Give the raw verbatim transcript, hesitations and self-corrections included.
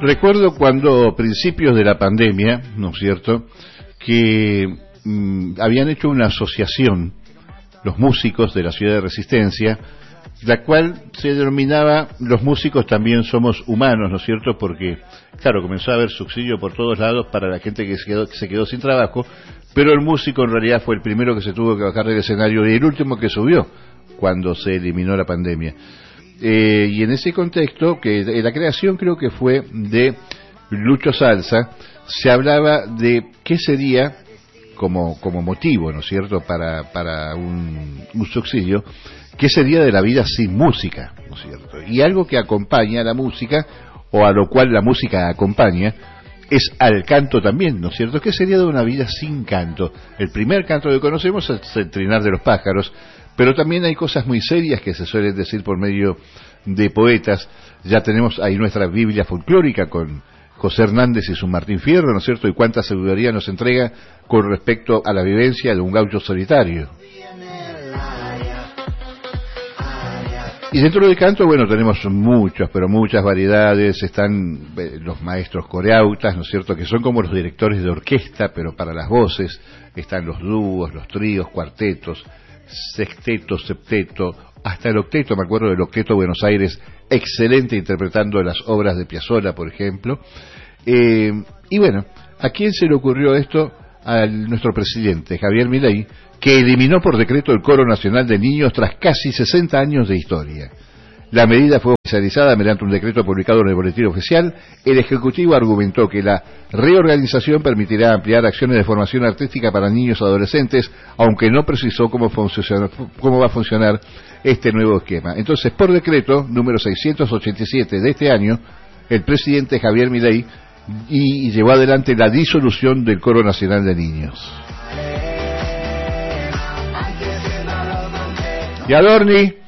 Recuerdo cuando, a principios de la pandemia, ¿no es cierto?, que mmm, habían hecho una asociación, los músicos de la ciudad de Resistencia, la cual se denominaba Los músicos también somos humanos, ¿no es cierto?, porque, claro, comenzó a haber subsidio por todos lados para la gente que se quedó, que se quedó sin trabajo, pero el músico en realidad fue el primero que se tuvo que bajar del escenario y el último que subió cuando se eliminó la pandemia. Eh, y en ese contexto, que la creación creo que fue de Lucho Salsa, se hablaba de qué sería como, como motivo, ¿no es cierto?, para, para un, un subsidio, qué sería de la vida sin música, ¿no es cierto? Y algo que acompaña a la música, o a lo cual la música acompaña, es al canto también, ¿no es cierto? ¿Qué sería de una vida sin canto? El primer canto que conocemos es el trinar de los pájaros, pero también hay cosas muy serias que se suelen decir por medio de poetas. Ya tenemos ahí nuestra Biblia folclórica con José Hernández y su Martín Fierro, ¿no es cierto? Y cuánta sabiduría nos entrega con respecto a la vivencia de un gaucho solitario. Y dentro del canto, bueno, tenemos muchas, pero muchas variedades. Están eh, los maestros coreautas, ¿no es cierto?, que son como los directores de orquesta, pero para las voces. Están los dúos, los tríos, cuartetos, sexteto, septeto, hasta el octeto. Me acuerdo del Octeto Buenos Aires, excelente interpretando las obras de Piazzolla, por ejemplo. Eh, y bueno, ¿a quién se le ocurrió esto? A nuestro presidente, Javier Milei, que eliminó por decreto el Coro Nacional de Niños tras casi sesenta años de historia. La medida fue oficializada mediante un decreto publicado en el Boletín Oficial. El Ejecutivo argumentó que la reorganización permitirá ampliar acciones de formación artística para niños y adolescentes, aunque no precisó cómo, funciona, cómo va a funcionar este nuevo esquema. Entonces, por decreto número seiscientos ochenta y siete de este año, el presidente Javier Milei y llevó adelante la disolución del Coro Nacional de Niños. Y Adorni